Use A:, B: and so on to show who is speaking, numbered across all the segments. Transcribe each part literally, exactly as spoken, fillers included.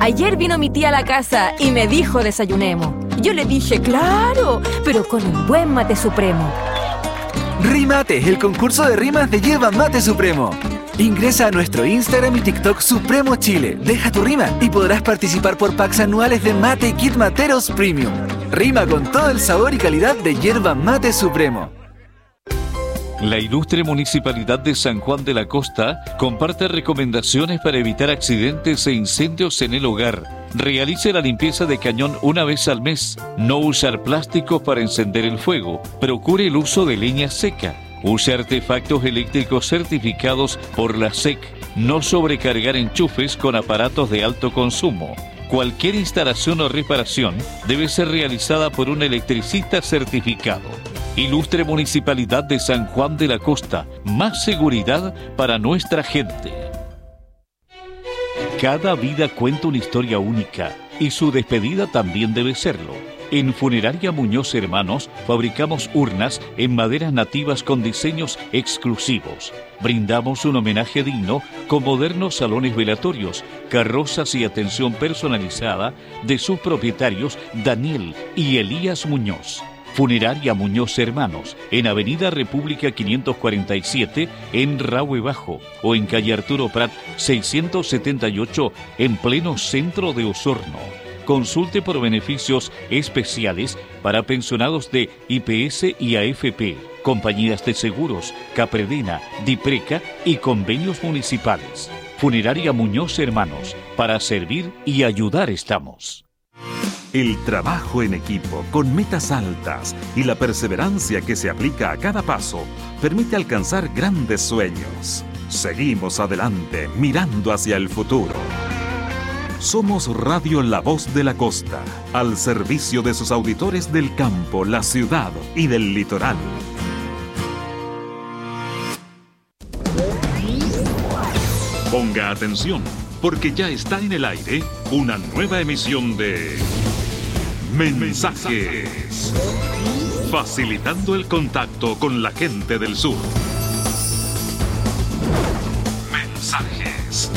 A: Ayer vino mi tía a la casa y me dijo desayunemos. Yo le dije, claro, pero con un buen mate supremo.
B: Rimate, el concurso de rimas de Yerba Mate Supremo. Ingresa a nuestro Instagram y TikTok Supremo Chile. Deja tu rima y podrás participar por packs anuales de Mate y Kit Materos Premium. Rima con todo el sabor y calidad de Yerba Mate Supremo.
C: La ilustre Municipalidad de San Juan de la Costa comparte recomendaciones para evitar accidentes e incendios en el hogar. Realice la limpieza de cañón una vez al mes. No usar plásticos para encender el fuego. Procure el uso de leña seca. Use artefactos eléctricos certificados por la S E C. No sobrecargar enchufes con aparatos de alto consumo. Cualquier instalación o reparación debe ser realizada por un electricista certificado. Ilustre Municipalidad de San Juan de la Costa, más seguridad para nuestra gente. Cada vida cuenta una historia única y su despedida también debe serlo. En Funeraria Muñoz Hermanos fabricamos urnas en maderas nativas con diseños exclusivos. Brindamos un homenaje digno con modernos salones velatorios, carrozas y atención personalizada de sus propietarios Daniel y Elías Muñoz. Funeraria Muñoz Hermanos, en Avenida República quinientos cuarenta y siete, en Rahue Bajo, o en calle Arturo Prat seiscientos setenta y ocho, en pleno centro de Osorno. Consulte por beneficios especiales para pensionados de I P S y A F P, compañías de seguros, Capredena, Dipreca y convenios municipales. Funeraria Muñoz Hermanos, para servir y ayudar estamos.
D: El trabajo en equipo, con metas altas y la perseverancia que se aplica a cada paso, permite alcanzar grandes sueños. Seguimos adelante, mirando hacia el futuro. Somos Radio La Voz de la Costa, al servicio de sus auditores del campo, la ciudad y del litoral. Ponga atención, porque ya está en el aire una nueva emisión de Mensajes, facilitando el contacto con la gente del sur. Mensajes.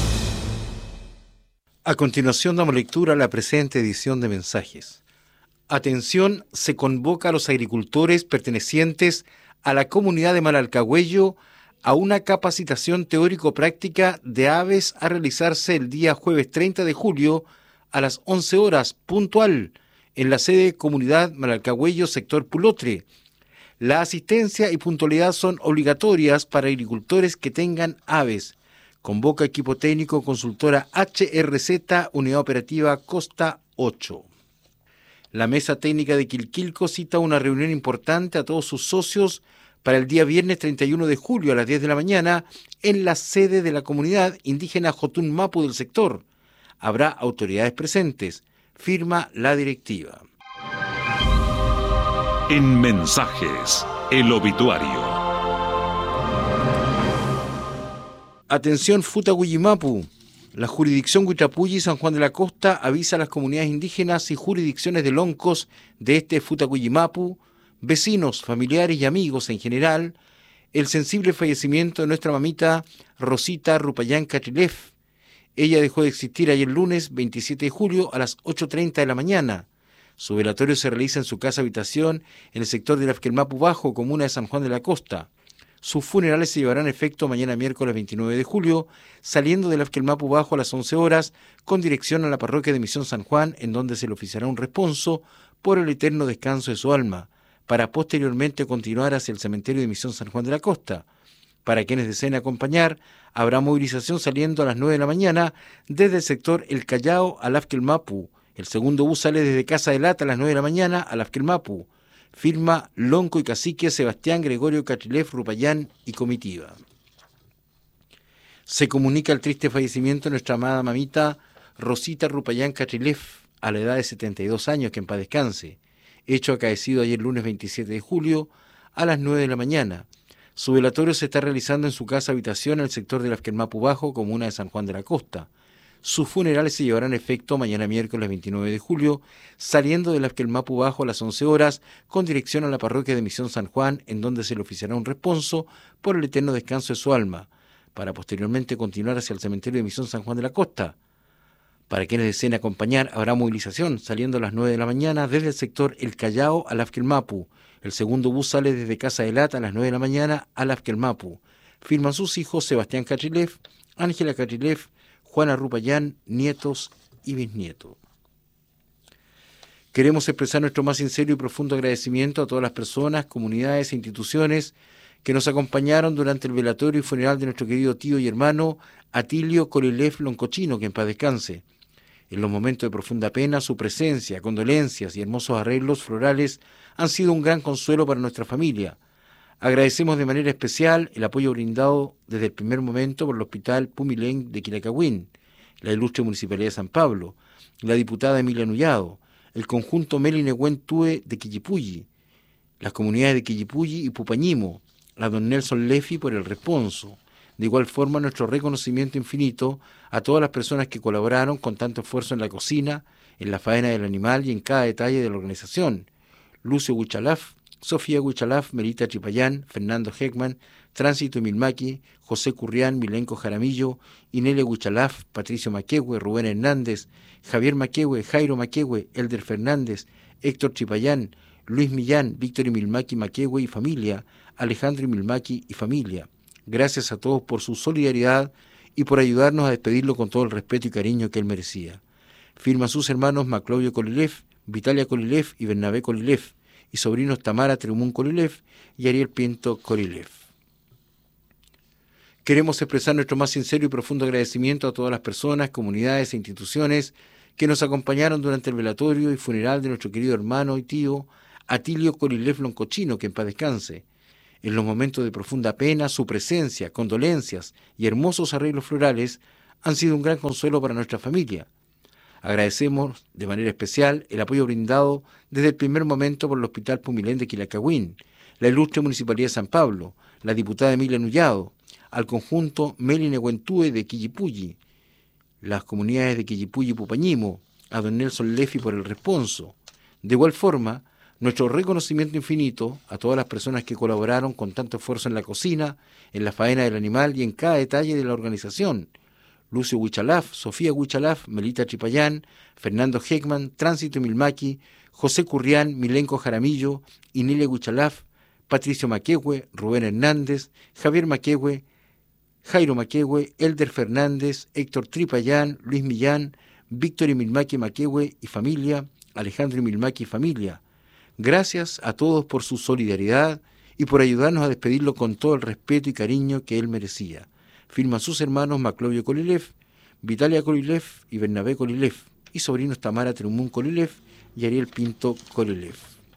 E: A continuación damos lectura a la presente edición de Mensajes. Atención, se convoca a los agricultores pertenecientes a la comunidad de Malalcahuello a una capacitación teórico-práctica de aves a realizarse el día jueves treinta de julio a las once horas, puntual, en la sede Comunidad Malalcahuello, sector Pulotre. La asistencia y puntualidad son obligatorias para agricultores que tengan aves. Convoca equipo técnico consultora H R Z, Unidad Operativa Costa ocho. La Mesa Técnica de Quilquilco cita una reunión importante a todos sus socios para el día viernes treinta y uno de julio a las diez de la mañana en la sede de la comunidad indígena Jotun Mapu del sector. Habrá autoridades presentes. Firma la directiva.
D: En Mensajes, el obituario.
E: Atención Futahuillimapu. La jurisdicción Huitrapulli y San Juan de la Costa avisa a las comunidades indígenas y jurisdicciones de loncos de este Futahuillimapu, vecinos, familiares y amigos en general, el sensible fallecimiento de nuestra mamita Rosita Rupayán Catrilef. Ella dejó de existir ayer lunes veintisiete de julio a las ocho treinta de la mañana. Su velatorio se realiza en su casa habitación en el sector del Afkelmapu Bajo, comuna de San Juan de la Costa. Sus funerales se llevarán a efecto mañana miércoles veintinueve de julio, saliendo del Afkelmapu Bajo a las once horas, con dirección a la parroquia de Misión San Juan, en donde se le oficiará un responso por el eterno descanso de su alma, para posteriormente continuar hacia el cementerio de Misión San Juan de la Costa. Para quienes deseen acompañar, habrá movilización saliendo a las nueve de la mañana desde el sector El Callao al Afkelmapu. El segundo bus sale desde Casa de Lata a las nueve de la mañana al Afkelmapu. Firma Lonco y Cacique Sebastián Gregorio Catrilef Rupayán y comitiva. Se comunica el triste fallecimiento de nuestra amada mamita Rosita Rupayán Catrilef a la edad de setenta y dos años, que en paz descanse. Hecho acaecido ayer lunes veintisiete de julio a las nueve de la mañana. Su velatorio se está realizando en su casa habitación en el sector del Afkelmapu Bajo, comuna de San Juan de la Costa. Sus funerales se llevarán a efecto mañana miércoles veintinueve de julio, saliendo del Afkelmapu Bajo a las once horas, con dirección a la parroquia de Misión San Juan, en donde se le oficiará un responso por el eterno descanso de su alma, para posteriormente continuar hacia el cementerio de Misión San Juan de la Costa. Para quienes deseen acompañar, habrá movilización saliendo a las nueve de la mañana desde el sector El Callao a Lafkelmapu. El segundo bus sale desde Casa de Lata a las nueve de la mañana a Lafkelmapu. Firman sus hijos Sebastián Catrilev, Ángela Catrilev, Juana Rupayán, nietos y bisnietos. Queremos expresar nuestro más sincero y profundo agradecimiento a todas las personas, comunidades e instituciones que nos acompañaron durante el velatorio y funeral de nuestro querido tío y hermano Atilio Kolilev Loncochino, que en paz descanse. En los momentos de profunda pena, su presencia, condolencias y hermosos arreglos florales han sido un gran consuelo para nuestra familia. Agradecemos de manera especial el apoyo brindado desde el primer momento por el Hospital Pumilén de Quilacahuín, la ilustre Municipalidad de San Pablo, la diputada Emilia Nullado, el conjunto Melinehuentue de Quillipulli, las comunidades de Quillipulli y Pupañimo, a don Nelson Lefi por el responso. De igual forma, nuestro reconocimiento infinito a todas las personas que colaboraron con tanto esfuerzo en la cocina, en la faena del animal y en cada detalle de la organización. Lucio Huichalaf, Sofía Huichalaf, Melita Chipayán, Fernando Heckman, Tránsito Milmaqui, José Currián, Milenco Jaramillo, Inelia Huichalaf, Patricio Maquehue, Rubén Hernández, Javier Maquehue, Jairo Maquehue, Elder Fernández, Héctor Chipayán, Luis Millán, Víctor y Milmaqui Maquehue y familia, Alejandro y Milmaqui y familia. Gracias a todos por su solidaridad y por ayudarnos a despedirlo con todo el respeto y cariño que él merecía. Firman sus hermanos Maclovio Kolilev, Vitalia Kolilev y Bernabé Kolilev, y sobrinos Tamara Treumún Kolilev y Ariel Pinto Kolilev. Queremos expresar nuestro más sincero y profundo agradecimiento a todas las personas, comunidades e instituciones que nos acompañaron durante el velatorio y funeral de nuestro querido hermano y tío Atilio Kolilev Loncochino, que en paz descanse. En los momentos de profunda pena, su presencia, condolencias y hermosos arreglos florales han sido un gran consuelo para nuestra familia. Agradecemos de manera especial el apoyo brindado desde el primer momento por el Hospital Pumilén de Quilacahuín, la ilustre Municipalidad de San Pablo, la diputada Emilia Nullado, al conjunto Melinehuentue de Quillipulli, las comunidades de Quillipulli y Pupañimo, a don Nelson Lefi por el responso. De igual forma, nuestro reconocimiento infinito a todas las personas que colaboraron con tanto esfuerzo en la cocina, en la faena del animal y en cada detalle de la organización. Lucio Huichalaf, Sofía Huichalaf, Melita Chipayán, Fernando Heckman, Tránsito Milmaqui, José Currián, Milenco Jaramillo, Inelia Huichalaf, Patricio Maquehue, Rubén Hernández, Javier Maquehue, Jairo Maquehue, Elder Fernández, Héctor Tripayán, Luis Millán, Víctor y Milmaqui Maquehue y familia, Alejandro y Milmaqui y familia. Gracias a todos por su solidaridad y por ayudarnos a despedirlo con todo el respeto y cariño que él merecía. Firman sus hermanos Maclovio Kolilev, Vitalia Kolilev y Bernabé Kolilev, y sobrinos Tamara Treumún Kolilev y Ariel Pinto Kolilev.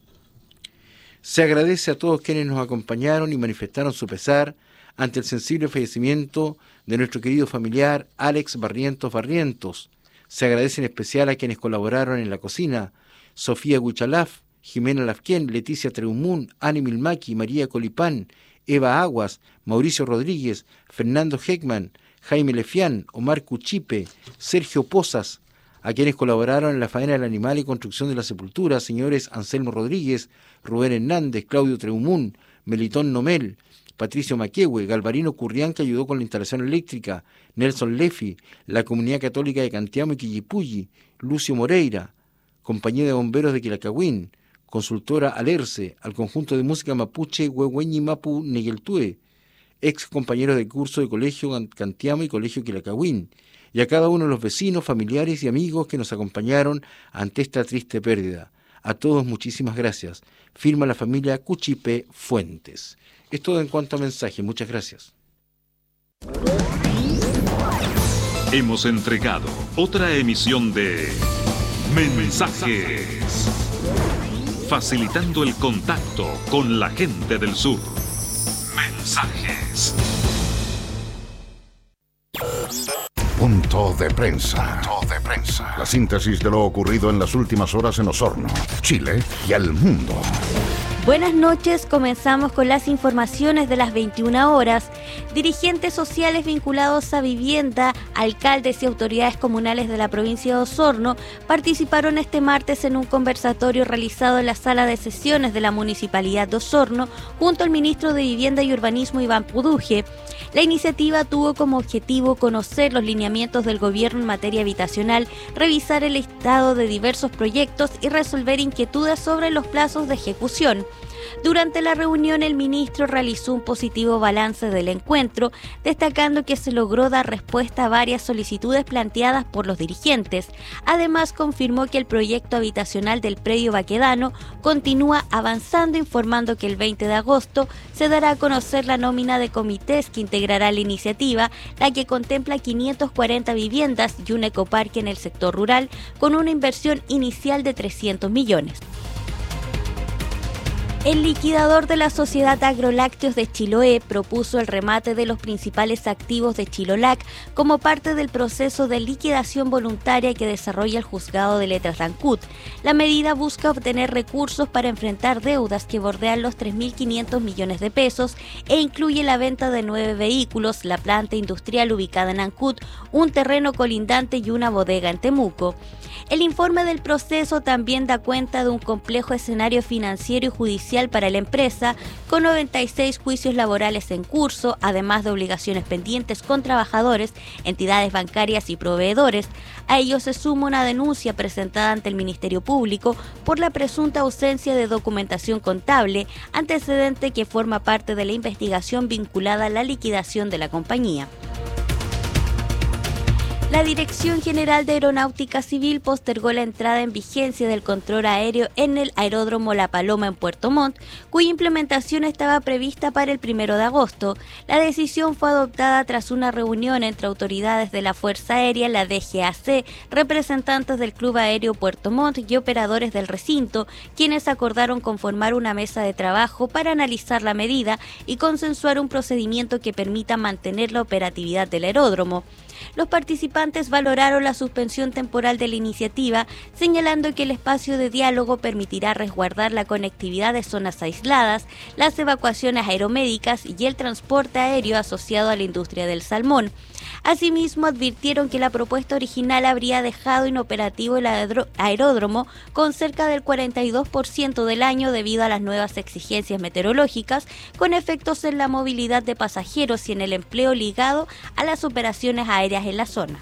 E: Se agradece a todos quienes nos acompañaron y manifestaron su pesar ante el sensible fallecimiento de nuestro querido familiar Alex Barrientos Barrientos. Se agradece en especial a quienes colaboraron en la cocina: Sofía Huichalaf, Jimena Lafquén, Leticia Treumún, Ani Milmaqui, María Colipán, Eva Aguas, Mauricio Rodríguez, Fernando Heckman, Jaime Lefián, Omar Cuchipe, Sergio Pozas, a quienes colaboraron en la faena del animal y construcción de la sepultura, señores Anselmo Rodríguez, Rubén Hernández, Claudio Treumún, Melitón Nomel, Patricio Maquehue, Galvarino Currián, que ayudó con la instalación eléctrica, Nelson Lefi, la Comunidad Católica de Cantiamo y Quillipulli, Lucio Moreira, Compañía de Bomberos de Quilacahuín, Consultora Alerce, al conjunto de música mapuche Huehueñi Mapu Negueltue, ex compañeros de curso de Colegio Cantiamo y Colegio Quilacahuín, y a cada uno de los vecinos, familiares y amigos que nos acompañaron ante esta triste pérdida. A todos muchísimas gracias. Firma la familia Cuchipe Fuentes. Es todo en cuanto a mensaje. Muchas gracias.
D: Hemos entregado otra emisión de Mensajes, facilitando el contacto con la gente del sur. Mensajes.
F: Punto de prensa. Punto de prensa. La síntesis de lo ocurrido en las últimas horas en Osorno, Chile y el mundo.
G: Buenas noches, comenzamos con las informaciones de las veintiuna horas. Dirigentes sociales vinculados a vivienda, alcaldes y autoridades comunales de la provincia de Osorno participaron este martes en un conversatorio realizado en la sala de sesiones de la Municipalidad de Osorno junto al ministro de Vivienda y Urbanismo Iván Puduje. La iniciativa tuvo como objetivo conocer los lineamientos del gobierno en materia habitacional, revisar el estado de diversos proyectos y resolver inquietudes sobre los plazos de ejecución. Durante la reunión, el ministro realizó un positivo balance del encuentro, destacando que se logró dar respuesta a varias solicitudes planteadas por los dirigentes. Además, confirmó que el proyecto habitacional del predio Baquedano continúa avanzando, informando que el veinte de agosto se dará a conocer la nómina de comités que integrará la iniciativa, la que contempla quinientas cuarenta viviendas y un ecoparque en el sector rural, con una inversión inicial de trescientos millones. El liquidador de la Sociedad Agrolácteos de Chiloé propuso el remate de los principales activos de Chilolac como parte del proceso de liquidación voluntaria que desarrolla el Juzgado de Letras de Ancud. La medida busca obtener recursos para enfrentar deudas que bordean los tres mil quinientos millones de pesos e incluye la venta de nueve vehículos, la planta industrial ubicada en Ancud, un terreno colindante y una bodega en Temuco. El informe del proceso también da cuenta de un complejo escenario financiero y judicial para la empresa, con noventa y seis juicios laborales en curso, además de obligaciones pendientes con trabajadores, entidades bancarias y proveedores. A ello se suma una denuncia presentada ante el Ministerio Público por la presunta ausencia de documentación contable, antecedente que forma parte de la investigación vinculada a la liquidación de la compañía. La Dirección General de Aeronáutica Civil postergó la entrada en vigencia del control aéreo en el aeródromo La Paloma en Puerto Montt, cuya implementación estaba prevista para el primero de agosto. La decisión fue adoptada tras una reunión entre autoridades de la Fuerza Aérea, la D G A C, representantes del Club Aéreo Puerto Montt y operadores del recinto, quienes acordaron conformar una mesa de trabajo para analizar la medida y consensuar un procedimiento que permita mantener la operatividad del aeródromo. Los participantes valoraron la suspensión temporal de la iniciativa, señalando que el espacio de diálogo permitirá resguardar la conectividad de zonas aisladas, las evacuaciones aeromédicas y el transporte aéreo asociado a la industria del salmón. Asimismo, advirtieron que la propuesta original habría dejado inoperativo el aeródromo con cerca del cuarenta y dos por ciento del año debido a las nuevas exigencias meteorológicas, con efectos en la movilidad de pasajeros y en el empleo ligado a las operaciones aéreas en la zona.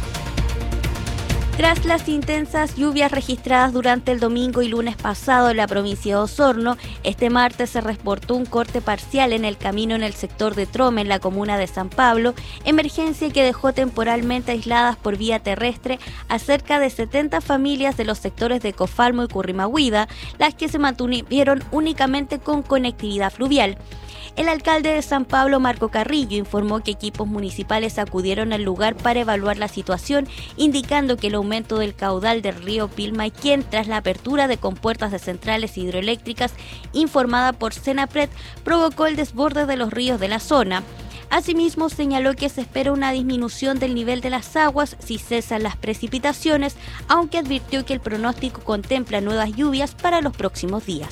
G: Tras las intensas lluvias registradas durante el domingo y lunes pasado en la provincia de Osorno, este martes se reportó un corte parcial en el camino en el sector de Trome, en la comuna de San Pablo, emergencia que dejó temporalmente aisladas por vía terrestre a cerca de setenta familias de los sectores de Cofalmo y Currimahuida, las que se mantuvieron únicamente con conectividad fluvial. El alcalde de San Pablo, Marco Carrillo, informó que equipos municipales acudieron al lugar para evaluar la situación, indicando que el aumento del caudal del río Pilmaiquén tras la apertura de compuertas de centrales hidroeléctricas informada por Senapred provocó el desborde de los ríos de la zona. Asimismo, señaló que se espera una disminución del nivel de las aguas si cesan las precipitaciones, aunque advirtió que el pronóstico contempla nuevas lluvias para los próximos días.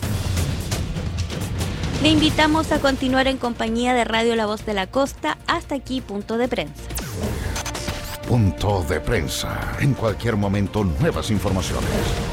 G: Le invitamos a continuar en compañía de Radio La Voz de la Costa. Hasta aquí, Punto de Prensa.
F: Punto de Prensa. En cualquier momento, nuevas informaciones.